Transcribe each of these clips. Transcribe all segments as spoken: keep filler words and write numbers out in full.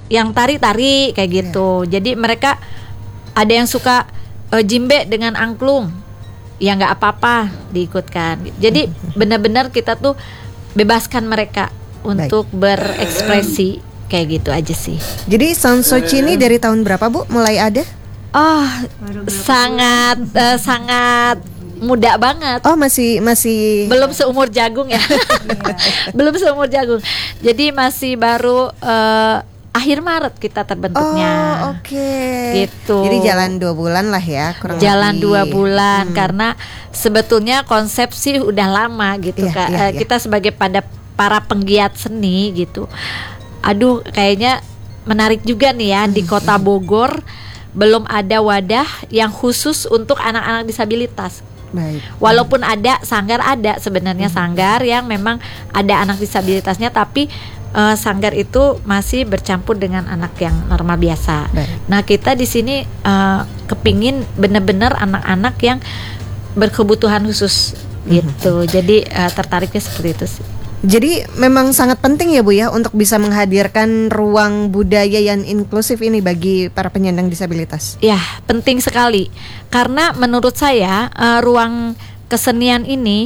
yang tari-tari kayak gitu. Yeah. Jadi mereka ada yang suka uh, jimbe dengan angklung, ya nggak apa-apa diikutkan. Jadi benar-benar kita tuh bebaskan mereka untuk Baik. berekspresi kayak gitu aja sih. Jadi Sansochi ini dari tahun berapa Bu mulai ada? Oh, sangat uh, sangat muda banget. Oh, masih masih belum seumur jagung ya. Belum seumur jagung. Jadi masih baru uh, akhir Maret kita terbentuknya. Oh, oke. Okay. Gitu. Jadi jalan dua bulan lah ya, kurang jalan lebih. dua bulan hmm. karena sebetulnya konsep sih udah lama gitu yeah, Kak. Yeah, yeah. Kita sebagai pada para penggiat seni gitu. Aduh, kayaknya menarik juga nih ya, di Kota Bogor belum ada wadah yang khusus untuk anak-anak disabilitas. Baik. Walaupun ada sanggar, ada sebenarnya sanggar yang memang ada anak disabilitasnya, tapi uh, sanggar itu masih bercampur dengan anak yang normal biasa. Baik. Nah, kita di sini uh, kepingin benar-benar anak-anak yang berkebutuhan khusus gitu. Mm-hmm. Jadi uh, tertariknya seperti itu sih. Jadi memang sangat penting ya Bu ya untuk bisa menghadirkan ruang budaya yang inklusif ini bagi para penyandang disabilitas. Ya, penting sekali. Karena menurut saya uh, ruang kesenian ini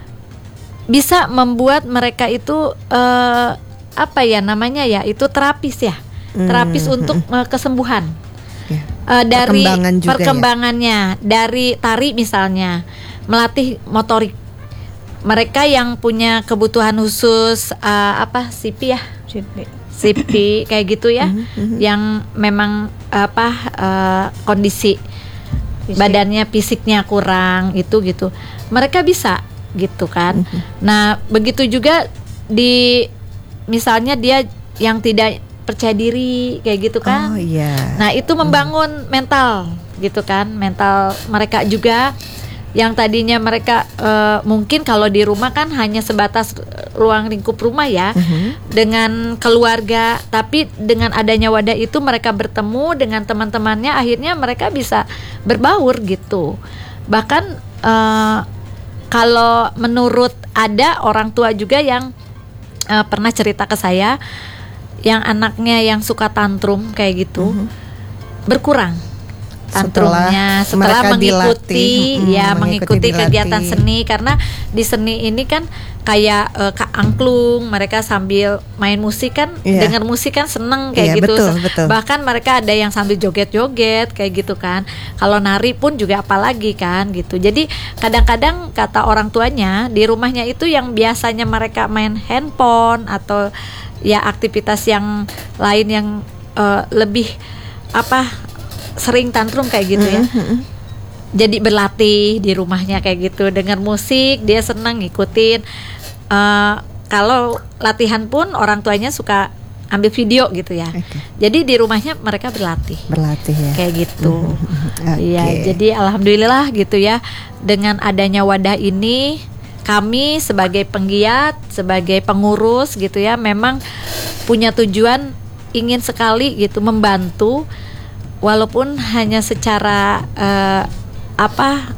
bisa membuat mereka itu uh, apa ya namanya ya, itu terapis ya. Hmm. Terapis untuk uh, kesembuhan. Ya. Uh, dari Perkembangan juga perkembangannya, ya? Dari tari misalnya, melatih motorik. Mereka yang punya kebutuhan khusus uh, apa C P ya, C P, C P kayak gitu ya, mm-hmm. yang memang apa uh, kondisi Fisik. badannya fisiknya kurang itu gitu, mereka bisa gitu kan. Mm-hmm. Nah begitu juga di misalnya dia yang tidak percaya diri kayak gitu kan. Oh iya. Nah itu membangun mm. mental gitu kan, mental mereka juga. Yang tadinya mereka uh, mungkin kalau di rumah kan hanya sebatas ruang lingkup rumah ya, uh-huh. dengan keluarga, tapi dengan adanya wadah itu mereka bertemu dengan teman-temannya, akhirnya mereka bisa berbaur gitu. Bahkan uh, kalau menurut ada orang tua juga yang uh, pernah cerita ke saya, yang anaknya yang suka tantrum kayak gitu, uh-huh. berkurang tantrumnya setelah, setelah mengikuti dilatih, ya hmm, mengikuti, mengikuti kegiatan seni. Karena di seni ini kan kayak uh, angklung, mereka sambil main musik kan, yeah. dengar musik kan seneng kayak yeah, gitu. Betul, betul. Bahkan mereka ada yang sambil joget-joget kayak gitu kan. Kalau nari pun juga apalagi kan gitu. Jadi kadang-kadang kata orang tuanya di rumahnya itu yang biasanya mereka main handphone atau ya aktivitas yang lain yang uh, lebih apa sering tantrum kayak gitu ya. Mm-hmm. Jadi berlatih di rumahnya kayak gitu, dengar musik dia senang ngikutin. Uh, kalau latihan pun orang tuanya suka ambil video gitu ya. Okay. Jadi di rumahnya mereka berlatih. Berlatih ya. Kayak gitu. Iya, okay. Jadi alhamdulillah gitu ya, dengan adanya wadah ini kami sebagai penggiat, sebagai pengurus gitu ya, memang punya tujuan ingin sekali gitu membantu. Walaupun hanya secara uh, apa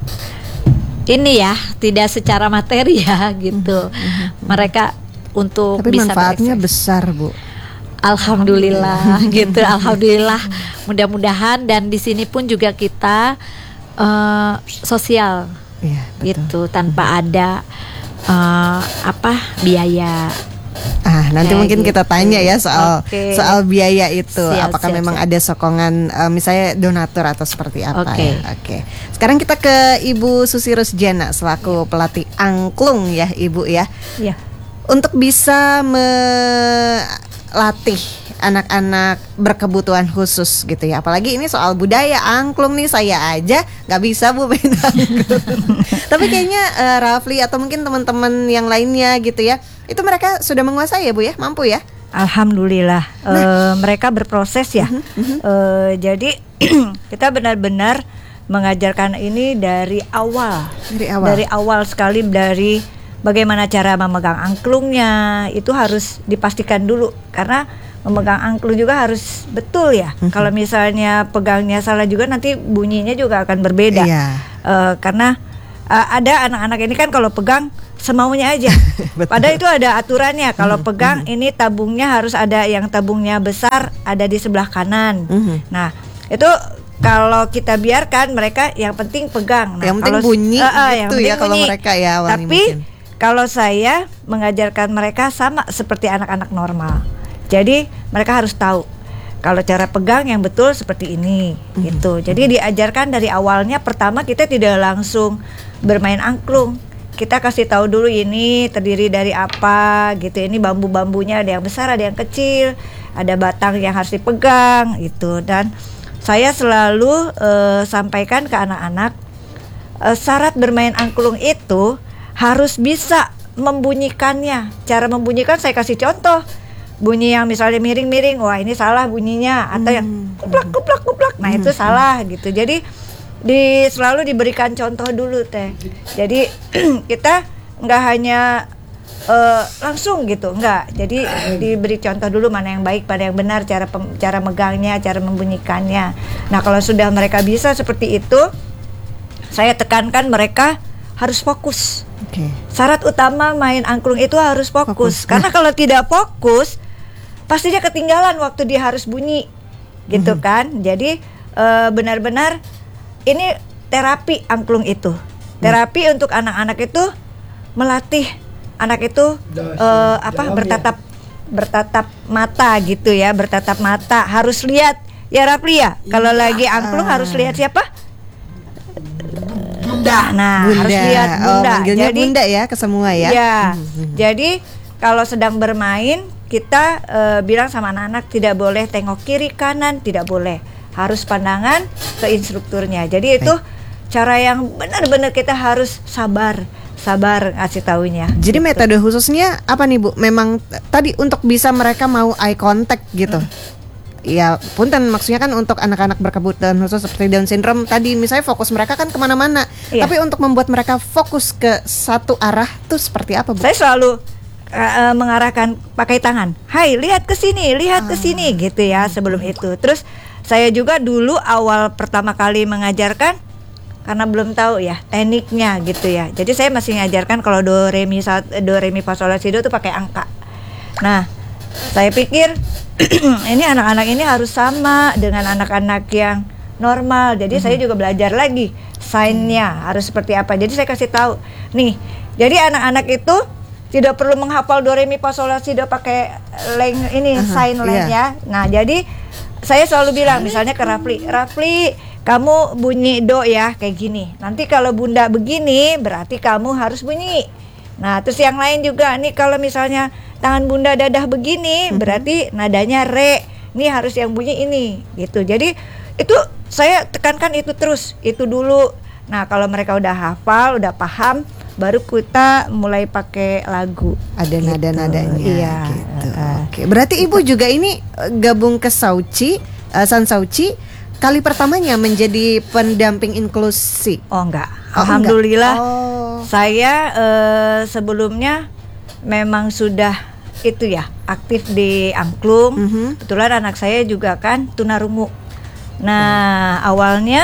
ini ya, tidak secara materi ya gitu. Mm-hmm. Mereka untuk tapi bisa manfaatnya berekses. besar Bu. Alhamdulillah gitu, alhamdulillah. Mudah-mudahan dan di sini pun juga kita uh, sosial, ya, gitu tanpa ada uh, apa biaya. Ah, nanti kayak mungkin gitu. Kita tanya ya soal okay. soal biaya itu. Siap, apakah siap, memang siap. ada sokongan uh, misalnya donatur atau seperti apa okay. ya? Oke. Okay. Sekarang kita ke Ibu Susi Rusjana selaku pelatih angklung ya, Ibu ya. Iya. Untuk bisa melatih anak-anak berkebutuhan khusus gitu ya. Apalagi ini soal budaya angklung nih, saya aja nggak bisa Bu main angklung. Tapi kayaknya uh, Rafli atau mungkin teman-teman yang lainnya gitu ya, itu mereka sudah menguasai ya Bu ya, mampu ya. Alhamdulillah, nah. uh, mereka berproses ya. Uh-huh, uh-huh. Uh, jadi kita benar-benar mengajarkan ini dari awal, dari awal, dari awal sekali, dari bagaimana cara memegang angklungnya itu harus dipastikan dulu, karena memegang angklung juga harus betul ya. Uh-huh. Kalau misalnya pegangnya salah juga nanti bunyinya juga akan berbeda. Yeah. Uh, karena uh, ada anak-anak ini kan kalau pegang semaunya aja. Padahal itu ada aturannya. Kalau pegang ini tabungnya harus ada yang tabungnya besar ada di sebelah kanan. Nah, itu kalau kita biarkan mereka yang penting pegang. Nah, yang penting kalau, bunyi uh, uh, gitu ya kalau mereka ya awalnya. Tapi mungkin. kalau saya mengajarkan mereka sama seperti anak-anak normal. Jadi mereka harus tahu kalau cara pegang yang betul seperti ini mm-hmm. gitu. Jadi diajarkan dari awalnya. Pertama kita tidak langsung bermain angklung. Kita kasih tahu dulu ini terdiri dari apa gitu. Ini bambu-bambunya ada yang besar, ada yang kecil, ada batang yang harus dipegang gitu. Dan saya selalu uh, sampaikan ke anak-anak uh, syarat bermain angklung itu harus bisa membunyikannya. Cara membunyikan saya kasih contoh. Bunyi yang misalnya miring-miring, wah ini salah bunyinya. Atau yang kuplak kuplak kuplak, nah itu salah gitu. Jadi di selalu diberikan contoh dulu teh. Jadi kita nggak hanya uh, langsung gitu, nggak. Jadi diberi contoh dulu mana yang baik, mana yang benar, cara pem, cara megangnya, cara membunyikannya. Nah kalau sudah mereka bisa seperti itu, saya tekankan mereka harus fokus. Okay. Syarat utama main angklung itu harus fokus. fokus. Karena nah. kalau tidak fokus, pasti dia ketinggalan waktu dia harus bunyi, gitu mm-hmm. kan? Jadi uh, benar-benar ini terapi angklung itu. Terapi mm. untuk anak-anak itu melatih anak itu uh, apa bertatap bertatap mata gitu ya, bertatap mata, harus lihat ya Rapli ya. Kalau lagi angklung harus lihat siapa? Bunda. Nah, bunda. harus lihat Bunda. Oh, manggilnya jadi, Bunda ya ke semua ya. Ya. Mm-hmm. Jadi kalau sedang bermain kita uh, bilang sama anak-anak tidak boleh tengok kiri kanan, tidak boleh. Harus pandangan ke instrukturnya. Jadi itu Baik. cara yang benar-benar kita harus sabar, sabar ngasih taunya. Jadi gitu. metode khususnya apa nih Bu? Memang t- tadi untuk bisa mereka mau eye contact gitu. Hmm. Ya punten maksudnya kan untuk anak-anak berkebutuhan khusus seperti Down syndrome tadi misalnya fokus mereka kan kemana-mana. Iya. Tapi untuk membuat mereka fokus ke satu arah tuh seperti apa Bu? Saya selalu uh, mengarahkan pakai tangan. Hai, lihat ke sini, lihat ke sini ah. gitu ya sebelum itu. Terus saya juga dulu awal pertama kali mengajarkan karena belum tahu ya tekniknya gitu ya. Jadi saya masih mengajarkan kalau do re mi do re mi fa sol la si do itu pakai angka. Nah, saya pikir ini anak-anak ini harus sama dengan anak-anak yang normal. Jadi mm-hmm. saya juga belajar lagi sign-nya harus seperti apa. Jadi saya kasih tahu. Nih, jadi anak-anak itu tidak perlu menghafal do re mi fa sol la si do pakai leng ini uh-huh, sign leng yeah. ya. Nah, jadi saya selalu bilang misalnya ke Rafli, Rafli kamu bunyi do ya kayak gini. Nanti kalau Bunda begini berarti kamu harus bunyi. Nah terus yang lain juga nih kalau misalnya tangan Bunda dadah begini mm-hmm. berarti nadanya re. Nih harus yang bunyi ini gitu. Jadi itu saya tekankan itu terus itu dulu. Nah kalau mereka udah hafal, udah paham, baru kita mulai pakai lagu. Ada gitu. nada-nadanya. Iya. Gitu. Uh, Oke. Berarti Ibu juga ini gabung ke Sauci, uh, San Sauci kali pertamanya menjadi pendamping inklusi. Oh enggak. Oh, Alhamdulillah. enggak. Oh. Saya uh, sebelumnya memang sudah itu ya aktif di angklung. Mm-hmm. Kebetulan anak saya juga kan tunarungu. Nah, hmm. awalnya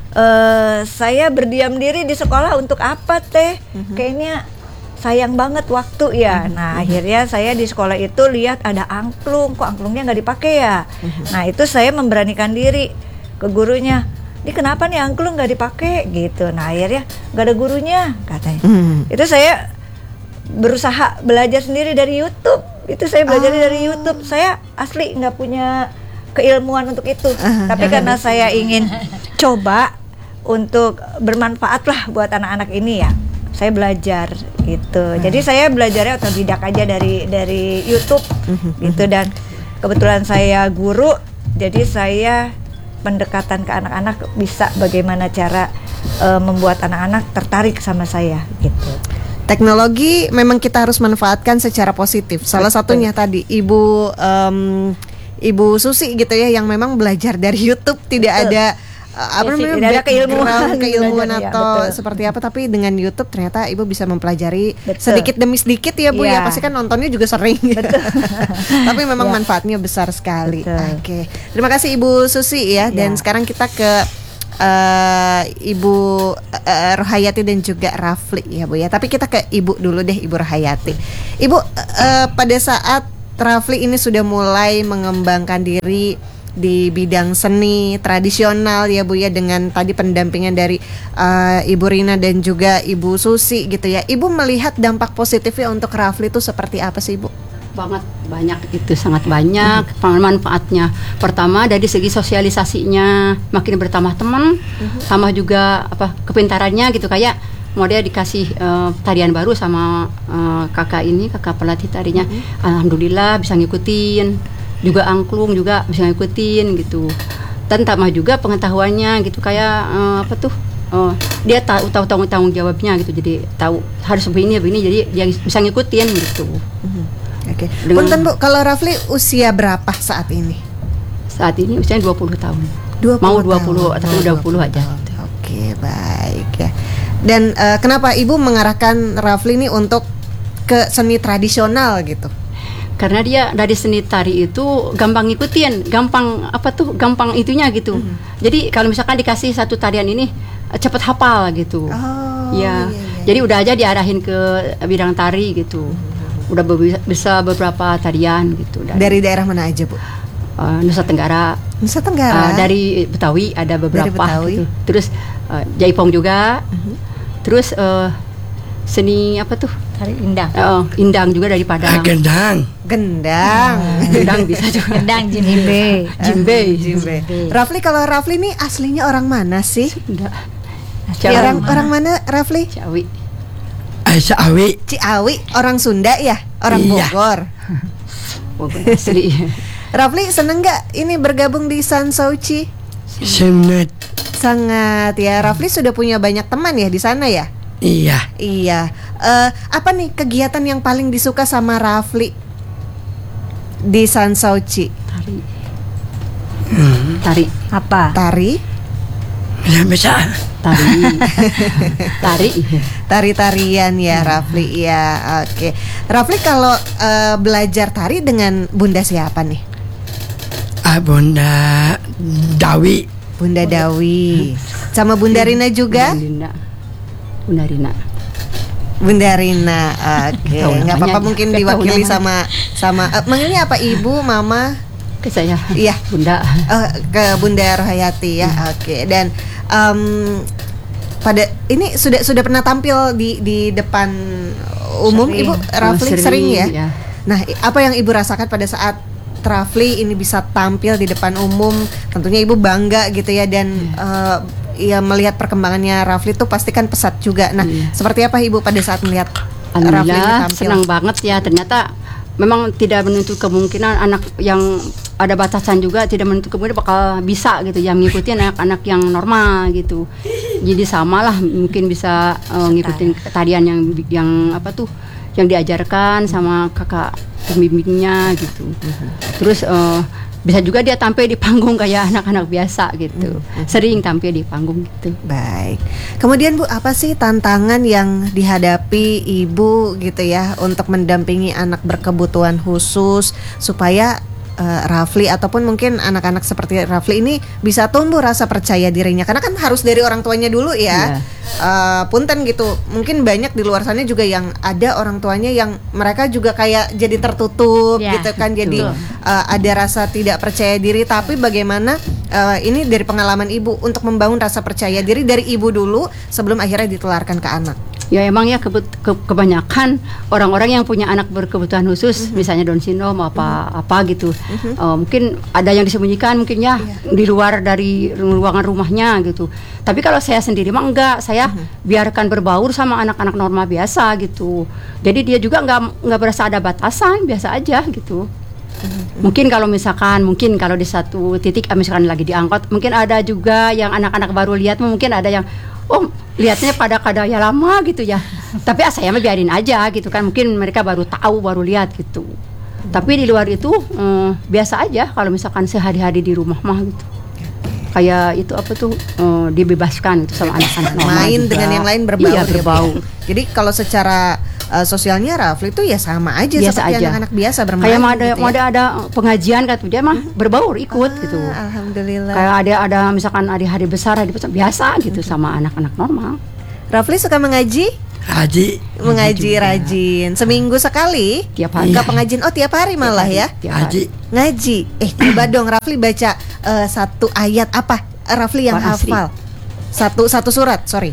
Uh, saya berdiam diri di sekolah untuk apa teh? Mm-hmm. Kayaknya sayang banget waktu ya. Mm-hmm. Nah akhirnya saya di sekolah itu lihat ada angklung, kok angklungnya nggak dipakai ya? Mm-hmm. Nah itu saya memberanikan diri ke gurunya. Ini kenapa nih angklung nggak dipakai gitu? Nah akhirnya nggak ada gurunya katanya. Mm-hmm. Itu saya berusaha belajar sendiri dari YouTube. Itu saya belajar oh. dari YouTube. Saya asli nggak punya keilmuan untuk itu. Uh-huh. Tapi karena saya ingin coba untuk bermanfaat lah buat anak-anak ini ya, saya belajar gitu. Hmm. Jadi saya belajarnya otodidak aja dari dari YouTube gitu. Dan kebetulan saya guru, jadi saya pendekatan ke anak-anak bisa bagaimana cara uh, membuat anak-anak tertarik sama saya gitu. Teknologi memang kita harus manfaatkan secara positif. Salah satunya tadi Ibu um, Ibu Susi gitu ya yang memang belajar dari YouTube, tidak Betul. ada Uh, apa namanya tidak ada keilmuan keilmuan atau ya, seperti apa, tapi dengan YouTube ternyata Ibu bisa mempelajari betul. sedikit demi sedikit ya Bu ya, ya pasti kan nontonnya juga sering tapi memang ya. manfaatnya besar sekali. Oke, terima kasih Ibu Susi ya. Dan ya. sekarang kita ke uh, Ibu uh, Rohayati dan juga Rafli ya Bu ya. Tapi kita ke Ibu dulu deh, Ibu Rohayati. Ibu, uh, pada saat Rafli ini sudah mulai mengembangkan diri di bidang seni tradisional ya Bu ya, dengan tadi pendampingan dari uh, Ibu Rina dan juga Ibu Susi gitu ya. Ibu melihat dampak positifnya untuk Rafli itu seperti apa sih Bu? Banget, banyak, itu sangat banyak mm-hmm. manfaatnya. Pertama dari segi sosialisasinya, makin bertambah teman, mm-hmm. sama juga apa kepintarannya gitu, kayak mau dia dikasih uh, tarian baru sama uh, kakak ini, kakak pelatih tarinya, mm-hmm. alhamdulillah bisa ngikutin, juga angklung juga bisa ngikutin gitu. Dan tambah juga pengetahuannya gitu, kayak uh, apa tuh uh, dia tahu tahu tanggung tanggung jawabnya gitu, jadi tahu harus begini begini, jadi dia bisa ngikutin gitu. Mm-hmm. Oke. Okay. Punten Bu, kalau Rafli usia berapa saat ini? Saat ini usianya dua puluh tahun. dua puluh Mau dua puluh tahun. atau dua puluh aja. Oke, okay, baik ya. Dan uh, kenapa Ibu mengarahkan Rafli ini untuk ke seni tradisional gitu? Karena dia dari seni tari itu gampang ngikutin, gampang apa tuh, gampang itunya gitu. Mm-hmm. Jadi kalau misalkan dikasih satu tarian ini cepat hafal gitu. Oh, ya. Iya, iya. Jadi udah aja diarahin ke bidang tari gitu. Mm-hmm. Udah be- bisa beberapa tarian gitu. Dari, dari daerah mana aja Bu? Uh, Nusa Tenggara. Nusa Tenggara. Uh, dari Betawi ada beberapa. Dari Betawi. Gitu. Terus uh, Jaipong juga. Uh-huh. Terus uh, seni apa tuh? Tari Indang. Uh, Indang juga dari Padang. Ah, gendang. Gendang. Uh, gendang bisa juga. Gendang, jimbe. Jimbe. Jimbe. Rafli, kalau Rafli nih aslinya orang mana sih? Enggak. Ya, orang orang mana Rafli? Ciawi. Ciawi. Ciawi, orang Sunda ya? Orang Iya. Bogor. Bogor asli. Rafli seneng nggak ini bergabung di Sansauci? Senat. Sangat ya. Rafli sudah punya banyak teman ya di sana ya? Iya. Iya. Uh, apa nih kegiatan yang paling disuka sama Rafli di Sansauci? Tari. Hmm. Tari. Apa? Tari? Bisa bisa. Tari. Tari. Tari-tarian ya Rafli ya. Oke. Rafli kalau uh, belajar tari dengan Bunda siapa nih? Ah, Bunda Dawi. Bunda Dawi. Sama Bunda Rina juga? Bunda Rina. Bunda Rina. Bunda Rina. Oke. Tahu Nggak apa-apa, namanya. mungkin Tahu diwakili namanya. sama sama. Uh, manggilnya apa? Ibu, Mama? Ke saya. Iya. Bunda. Uh, ke Bunda Rohayati ya. Oke. Dan um, pada ini sudah sudah pernah tampil di di depan umum Sering. Ibu Rafli? Oh, sering, ya? ya. Nah, apa yang Ibu rasakan pada saat Rafli ini bisa tampil di depan umum? Tentunya Ibu bangga gitu ya, dan uh, ya melihat perkembangannya Rafli itu pasti kan pesat juga. Nah, Iya. seperti apa Ibu pada saat melihat Rafli ini Alhamdulillah tampil? senang banget ya. Ternyata memang tidak menutup kemungkinan anak yang ada batasan juga tidak menutup kemungkinan bakal bisa gitu yang ngikutin anak-anak yang normal gitu. Jadi samalah mungkin bisa uh, ngikutin tarian yang yang apa tuh yang diajarkan sama kakak pembimbingnya gitu. Terus uh, bisa juga dia tampil di panggung kayak anak-anak biasa gitu. Sering tampil di panggung gitu. Baik. Kemudian Bu, apa sih tantangan yang dihadapi Ibu gitu ya untuk mendampingi anak berkebutuhan khusus supaya uh, Rafli ataupun mungkin anak-anak seperti Rafli ini bisa tumbuh rasa percaya dirinya, karena kan harus dari orang tuanya dulu ya. Iya. Uh, punten gitu. Mungkin banyak di luar sana juga yang ada orang tuanya yang mereka juga kayak jadi tertutup Ya, gitu kan. Jadi betul. uh, ada rasa tidak percaya diri, tapi bagaimana uh, ini dari pengalaman Ibu untuk membangun rasa percaya diri dari Ibu dulu sebelum akhirnya ditularkan ke anak. Ya emang ya kebut- ke- kebanyakan orang-orang yang punya anak berkebutuhan khusus, mm-hmm. misalnya Down syndrome apa mm-hmm. apa gitu, mm-hmm. uh, mungkin ada yang disembunyikan mungkin ya yeah. di luar dari ruangan rumahnya gitu. Tapi kalau saya sendiri mah enggak, saya mm-hmm. biarkan berbaur sama anak-anak normal biasa gitu. Jadi dia juga nggak nggak berasa ada batasan, biasa aja gitu. Mm-hmm. Mungkin kalau misalkan mungkin kalau di satu titik misalkan lagi diangkut, mungkin ada juga yang anak-anak baru lihat, mungkin ada yang oh lihatnya pada kadaya lama gitu ya. Tapi ah, saya mah biarin aja gitu kan. Mungkin mereka baru tahu, baru lihat gitu. Hmm. Tapi di luar itu um, biasa aja kalau misalkan sehari-hari di rumah mah gitu. Kayak itu apa tuh um, dibebaskan itu sama anak-anak normal main juga. dengan yang lain berbaur. Iya, ya, Bu, berbaur. ya. Jadi kalau secara uh, sosialnya Rafli itu ya sama aja Biasa seperti aja. anak-anak biasa bermain. Kayak mau ada gitu mau ya. ada ada pengajian kan dia mah berbaur ikut Ah, gitu. Alhamdulillah. Kayak ada ada misalkan hari-hari besar hari besar biasa gitu sama anak-anak normal. Rafli suka mengaji? Haji. Mengaji rajin. Seminggu sekali? Tiap hari. Ke pengajian. Oh, tiap hari malah ya. Tiap Haji. hari. Ngaji. Eh, coba dong Rafli baca eh, satu ayat apa? Eh, Rafli yang Quran Asri. hafal. Satu satu surat, sorry.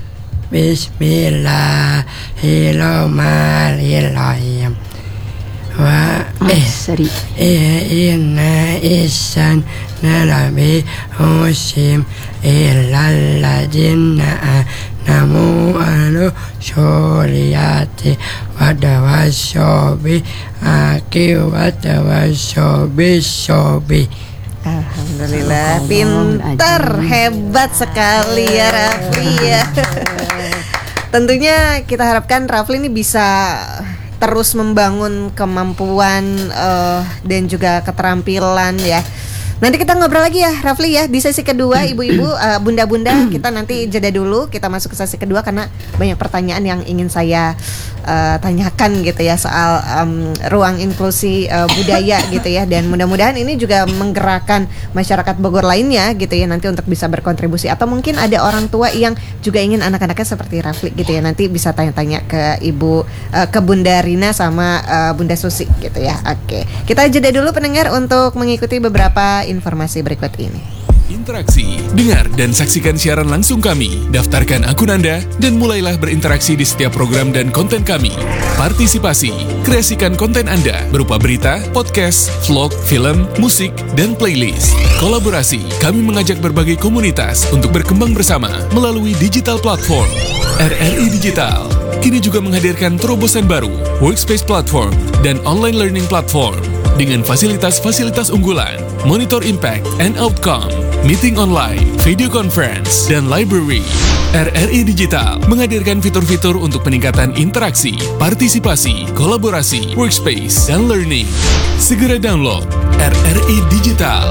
Bismillahirrahmanirrahim. Wa Eh, eh seri. eh inna isan nalabi musim illal ladinna namu anu syuriyati wadawasyobi aki wadawasyobi sobi. Alhamdulillah, pintar, hebat sekali ya Rafli ya. Tentunya kita harapkan Rafli ini bisa terus membangun kemampuan uh, dan juga keterampilan ya. Nanti kita ngobrol lagi ya Rafli ya di sesi kedua, ibu-ibu, uh, bunda-bunda, kita nanti jeda dulu, kita masuk ke sesi kedua karena banyak pertanyaan yang ingin saya uh, tanyakan gitu ya soal um, ruang inklusi uh, budaya gitu ya, dan mudah-mudahan ini juga menggerakkan masyarakat Bogor lainnya gitu ya nanti untuk bisa berkontribusi, atau mungkin ada orang tua yang juga ingin anak-anaknya seperti Rafli gitu ya, nanti bisa tanya-tanya ke ibu, uh, ke Bunda Rina sama uh, Bunda Susi gitu ya. Oke, kita jeda dulu pendengar untuk mengikuti beberapa informasi berikut ini. Interaksi, dengar dan saksikan siaran langsung kami. Daftarkan akun Anda dan mulailah berinteraksi di setiap program dan konten kami. Partisipasi, kreasikan konten Anda berupa berita, podcast, vlog, film, musik, dan playlist. Kolaborasi, kami mengajak berbagai komunitas untuk berkembang bersama melalui digital platform. R R I Digital kini juga menghadirkan terobosan baru, workspace platform, dan online learning platform dengan fasilitas-fasilitas unggulan, monitor impact and outcome, meeting online, video conference, dan library. R R I Digital menghadirkan fitur-fitur untuk peningkatan interaksi, partisipasi, kolaborasi, workspace, dan learning. Segera download R R I Digital.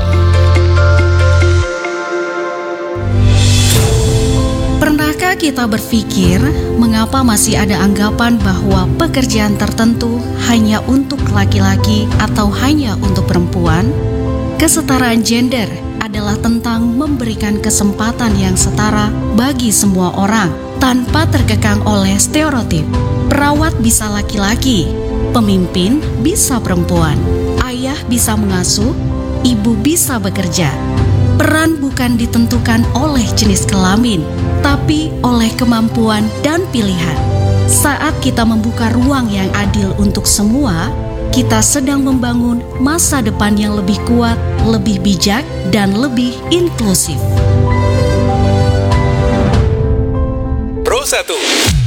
Pernahkah kita berpikir mengapa masih ada anggapan bahwa pekerjaan tertentu hanya untuk laki-laki atau hanya untuk perempuan? Kesetaraan gender adalah tentang memberikan kesempatan yang setara bagi semua orang tanpa terkekang oleh stereotip. Perawat bisa laki-laki, pemimpin bisa perempuan, ayah bisa mengasuh, ibu bisa bekerja. Peran bukan ditentukan oleh jenis kelamin, tapi oleh kemampuan dan pilihan. Saat kita membuka ruang yang adil untuk semua, kita sedang membangun masa depan yang lebih kuat, lebih bijak, dan lebih inklusif. Pro satu.